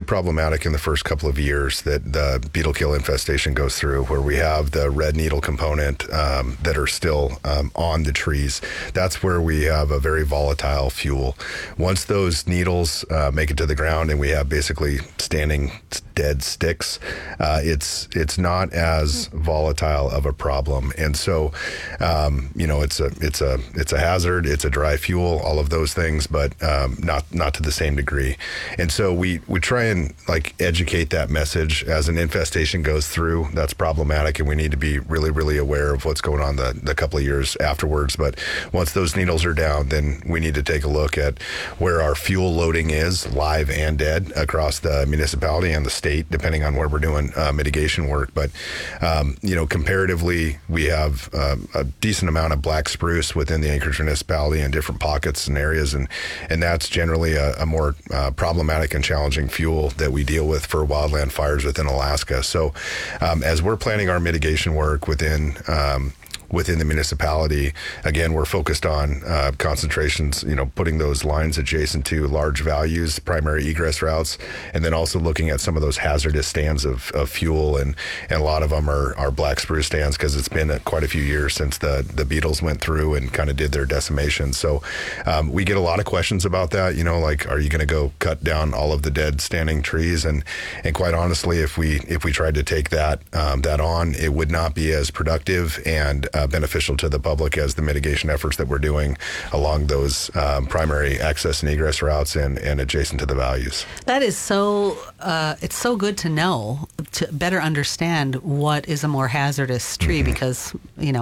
problematic in the first couple of years that the beetle kill infestation goes through, where we have the red needle component that are still on the trees. That's where we have a very volatile fuel. Once those needles make it to the ground and we have basically standing dead sticks, it's not as volatile of a problem. And so, it's a hazard. It's a dry fuel, all of those things, but not to the same degree. And so we try and educate that message as an infestation goes through. That's problematic, and we need to be really, really aware of what's going on the couple of years afterwards. But once those needles are down, then we need to take a look at where our fuel loading is, live and dead, across the municipality and the state, depending on where we're doing mitigation work. But comparatively, we have a decent amount of black spruce within the Anchorage municipality in different pockets and areas, and that's generally a more problematic and challenging fuel that we deal with for wildland fires within Alaska. So as we're planning our mitigation work within the municipality, again, we're focused on concentrations, putting those lines adjacent to large values, primary egress routes, and then also looking at some of those hazardous stands of fuel. And a lot of them are black spruce stands because it's been quite a few years since the beetles went through and kind of did their decimation. So we get a lot of questions about that, are you going to go cut down all of the dead standing trees? And quite honestly, if we tried to take that on, it would not be as productive and beneficial to the public as the mitigation efforts that we're doing along those primary access and egress routes and adjacent to the values. That is so, it's so good to know, to better understand what is a more hazardous tree, because,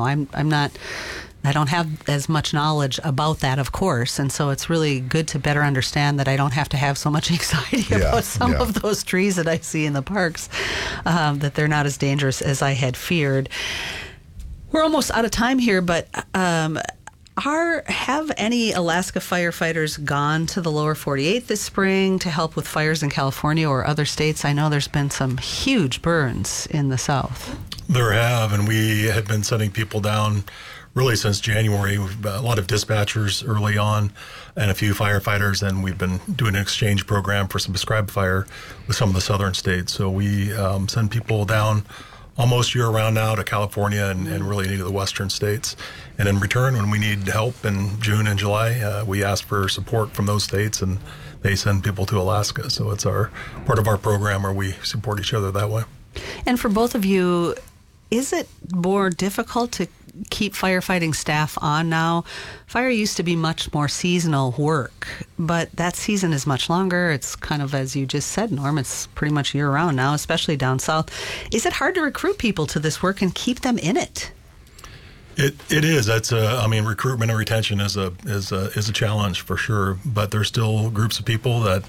I don't have as much knowledge about that, of course, and so it's really good to better understand that I don't have to have so much anxiety about some of those trees that I see in the parks, that they're not as dangerous as I had feared. We're almost out of time here, but have any Alaska firefighters gone to the lower 48 this spring to help with fires in California or other states? I know there's been some huge burns in the south. There have, and we have been sending people down really since January. We've got a lot of dispatchers early on and a few firefighters, and we've been doing an exchange program for some prescribed fire with some of the southern states. So we send people down almost year-round now to California and really into the western states. And in return, when we need help in June and July, we ask for support from those states, and they send people to Alaska. So it's part of our program where we support each other that way. And for both of you, is it more difficult to keep firefighting staff on now? Fire used to be much more seasonal work, but that season is much longer. It's kind of, as you just said, Norm, it's pretty much year-round now, especially down south. Is it hard to recruit people to this work and keep them in it? It is. That's recruitment and retention is a challenge for sure. But there's still groups of people that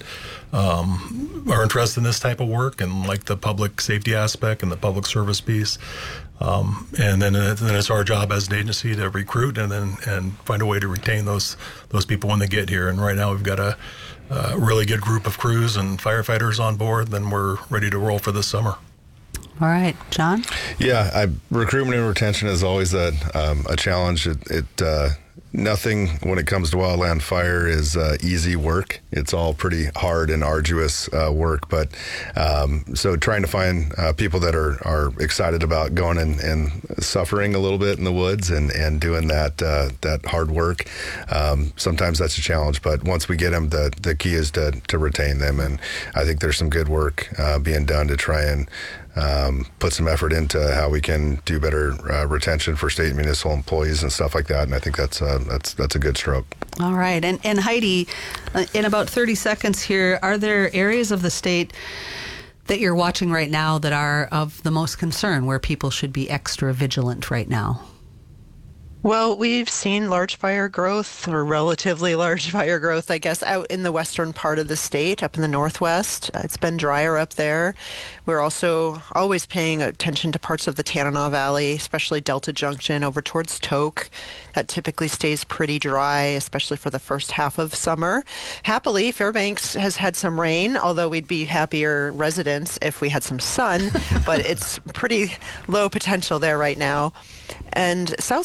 are interested in this type of work and like the public safety aspect and the public service piece. And then it's our job as an agency to recruit and find a way to retain those people when they get here. And right now we've got a really good group of crews and firefighters on board. Then we're ready to roll for this summer. All right, John? Yeah, recruitment and retention is always a challenge. Nothing when it comes to wildland fire is easy work. It's all pretty hard and arduous work. But so trying to find people that are excited about going and suffering a little bit in the woods and doing that hard work, sometimes that's a challenge. But once we get them, the key is to retain them. And I think there's some good work being done to try and put some effort into how we can do better retention for state and municipal employees and stuff like that. And I think that's a good stroke. All right. And Heidi, in about 30 seconds here, are there areas of the state that you're watching right now that are of the most concern, where people should be extra vigilant right now? Well, we've seen large fire growth, or relatively large fire growth, I guess, out in the western part of the state, up in the northwest. It's been drier up there. We're also always paying attention to parts of the Tanana Valley, especially Delta Junction over towards Tok. That typically stays pretty dry, especially for the first half of summer. Happily, Fairbanks has had some rain, although we'd be happier residents if we had some sun, but it's pretty low potential there right now. And South Central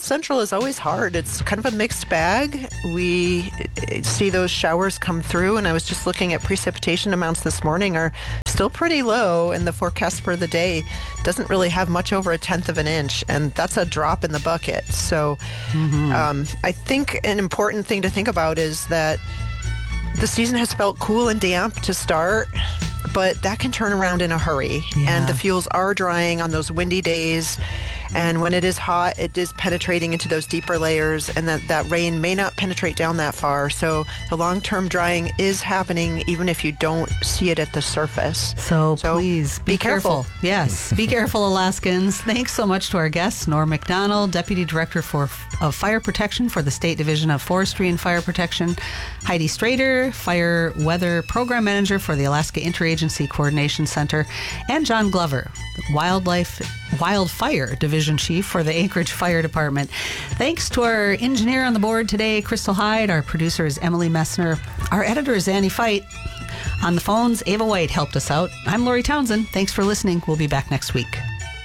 is always hard. It's kind of a mixed bag. We see those showers come through, and I was just looking at precipitation amounts this morning are still pretty low, and the forecast for the day doesn't really have much over 1/10 of an inch, and that's a drop in the bucket. So I think an important thing to think about is that the season has felt cool and damp to start, but that can turn around in a hurry. And the fuels are drying on those windy days. And when it is hot, it is penetrating into those deeper layers, and that rain may not penetrate down that far. So the long-term drying is happening even if you don't see it at the surface. So please be careful. Yes, be careful, Alaskans. Thanks so much to our guests, Norm McDonald, Deputy Director of Fire Protection for the State Division of Forestry and Fire Protection, Heidi Strader, Fire Weather Program Manager for the Alaska Interagency Coordination Center, and John Glover, Wildfire Division Chief for the Anchorage Fire Department. Thanks to our engineer on the board today, Crystal Hyde. Our producer is Emily Messner. Our editor is Annie Fight. On the phones, Ava White helped us out. I'm Lori Townsend. Thanks for listening. We'll be back next week.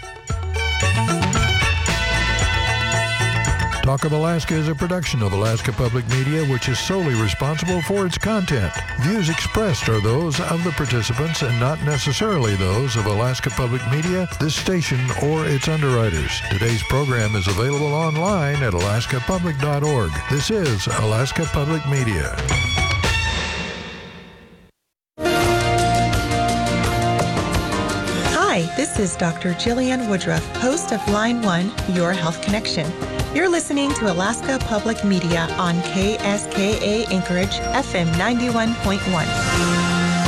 Talk of Alaska is a production of Alaska Public Media, which is solely responsible for its content. Views expressed are those of the participants and not necessarily those of Alaska Public Media, this station, or its underwriters. Today's program is available online at alaskapublic.org. This is Alaska Public Media. Hi, this is Dr. Jillian Woodruff, host of Line 1, Your Health Connection. You're listening to Alaska Public Media on KSKA Anchorage, FM 91.1.